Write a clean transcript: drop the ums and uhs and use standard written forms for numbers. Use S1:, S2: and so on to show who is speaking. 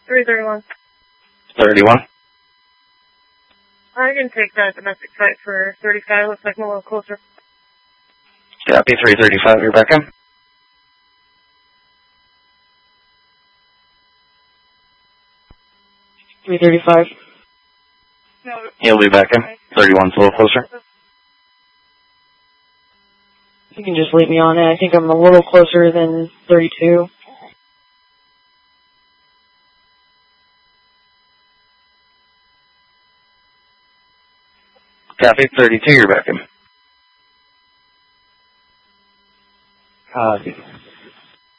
S1: 331.
S2: 31.
S1: I can take that domestic flight for 35. Looks like I'm a little closer.
S2: Copy, 335, you're back in.
S3: $335.
S1: No.
S2: He'll be back in. 31's a little closer.
S3: You can just leave me on it. I think I'm a little closer than 32.
S2: Copy, 32, you're back in.
S4: Copy.